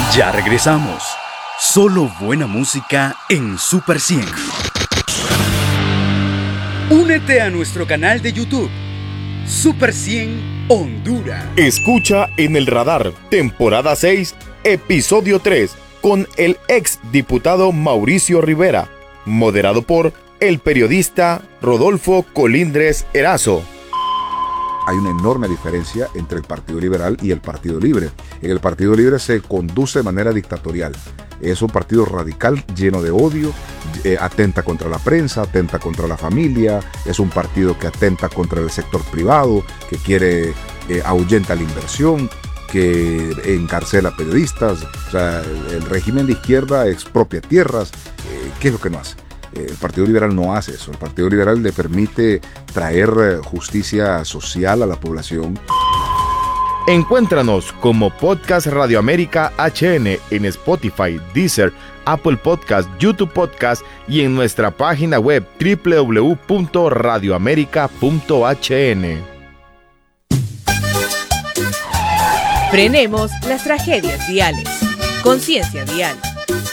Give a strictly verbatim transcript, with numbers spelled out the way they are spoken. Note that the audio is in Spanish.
Ya regresamos. Solo buena música en Super cien. Únete a nuestro canal de YouTube, Super cien Honduras. Escucha En el Radar, temporada seis, episodio tres, con el ex diputado Mauricio Rivera, moderado por el periodista Rodolfo Colindres Erazo. Hay una enorme diferencia entre el Partido Liberal y el Partido Libre. En el Partido Libre se conduce de manera dictatorial. Es un partido radical, lleno de odio, eh, atenta contra la prensa, atenta contra la familia. Es un partido que atenta contra el sector privado, que quiere eh, ahuyenta la inversión, que encarcela periodistas. O sea, el, el régimen de izquierda expropia tierras. Eh, ¿Qué es lo que no hace? El Partido Liberal no hace eso. El Partido Liberal le permite traer justicia social a la población. Encuéntranos como Podcast Radio América H N en Spotify, Deezer, Apple Podcast, YouTube Podcast y en nuestra página web doble u doble u doble u punto radio america punto h n. Frenemos las tragedias viales. Conciencia vial.